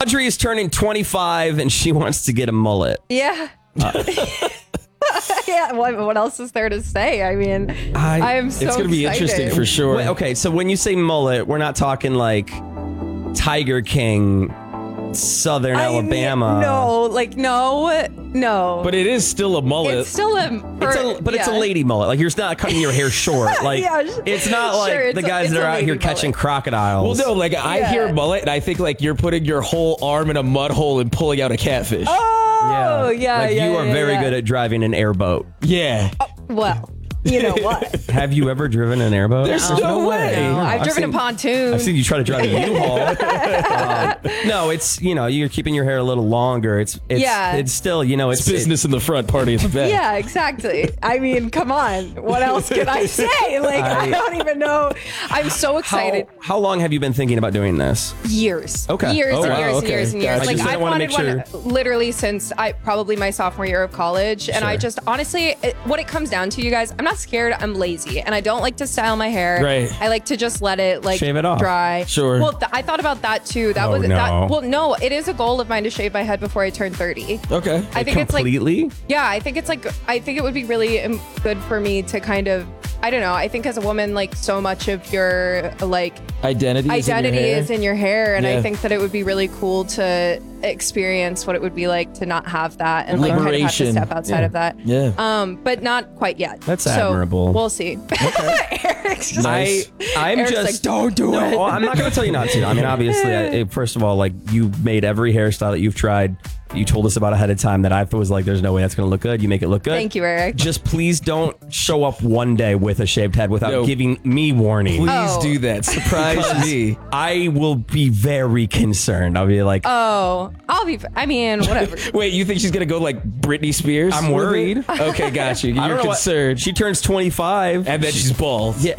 Audrey is turning 25 and she wants to get a mullet. Yeah. Yeah. What else is there to say? I mean, I am so It's going to be excited. interesting for sure. Wait, okay, so when you say mullet, we're not talking like Tiger King, Southern Alabama. No. But it is still a mullet. It's still It's a lady mullet. Like, you're not cutting your hair short. Like, it's not like sure, the guys that are out here catching crocodiles. Well, no, like I hear mullet and I think like you're putting your whole arm in a mud hole and pulling out a catfish. Oh, yeah. Like, you are very good at driving an airboat. Yeah. Well, you know what? Have you ever driven an airboat? There's no way. No, I've driven a pontoon. I've seen you try to drive a U-Haul. No, it's, you're keeping your hair a little longer. It's still, It's business in the front, party in the back. Yeah, exactly. I mean, come on. What else can I say? Like, I don't even know. I'm so excited. How long have you been thinking about doing this? Years. Okay. Years Oh, and wow, years and okay. years and years. Gotcha. I Like, just I've wanna wanted make one literally since probably my sophomore year of college. And I just, honestly, what it comes down to, you guys, I'm not scared. I'm lazy. And I don't like to style my hair. Right. I like to just let it, like, shave it off. dry. Sure. Well, I thought about that, too. That was no. that. Well, no, it is a goal of mine to shave my head before I turn 30. Okay. I think Completely? it's like, yeah, I think it would be really good for me to kind of, I don't know. I think as a woman, like, so much of your like identity is in your hair, and Yeah. I think that it would be really cool to experience what it would be like to not have that and like kind of have to Liberation. step outside of that. Yeah. But not quite yet. That's So, admirable. We'll see. Eric's just I'm Eric's just like, don't do it. well, I'm not going to tell you not to. I mean, obviously, first of all, like, you made every hairstyle that you've tried. You told us about ahead of time that I was like, there's no way that's going to look good. You make it look good. Thank you, Eric. Just please don't show up one day with a shaved head without giving me warning. Please do that. Surprise me. I will be very concerned. I'll be like, I mean, whatever. Wait, you think she's going to go like Britney Spears? I'm worried. Okay, got you. I don't You're know what- concerned. she turns 25. And then she's bald. Yeah.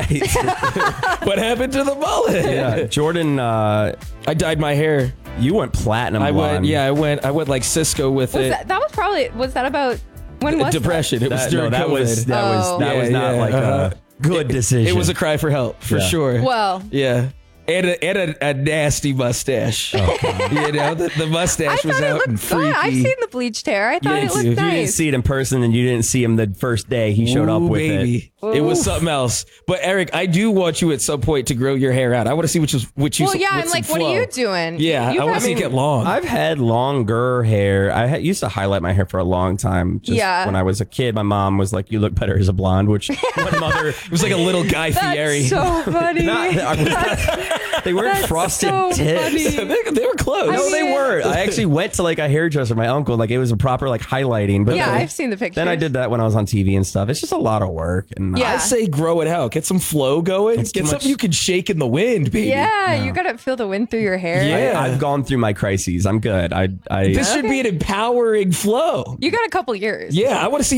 What happened to the mullet? Yeah. Jordan, I dyed my hair. you went platinum blonde. I went like Cisco with it. Was that about, when was Depression. It was during that COVID. was not Yeah, like uh-huh. a good decision. It was a cry for help, for sure. Well, Yeah. And a nasty mustache. You know, the mustache was it out looked and good. freaky. I've seen the bleached hair. I thought Yeah, it looked you You didn't nice. see it in person, and you didn't see him the first day he showed up Ooh, with baby. it. It was something else. But Eric, I do want you at some point to grow your hair out. I want to see what you. Well, yeah, with and some like, what flow. are you doing? Yeah, You I want to have- see it get long. I've had longer hair. Used to highlight my hair for a long time. Just Yeah. when I was a kid, my mom was like, "You look better as a blonde," which my mother. It was like a little Guy Fieri. That's so funny. They weren't That's frosted so tips. funny. they were close. No, they weren't. I actually went to like a hairdresser, my uncle. Like, it was a proper like highlighting. But Yeah, then, I've seen the pictures. Then I did that when I was on TV and stuff. It's just a lot of work. And Yeah. I say grow it out. Get some flow going. It's too Get much- something you can shake in the wind, baby. Yeah, you gotta feel the wind through your hair. Yeah. I've gone through my crises. I'm good. This should be an empowering flow. You got a couple years. Yeah, I want to see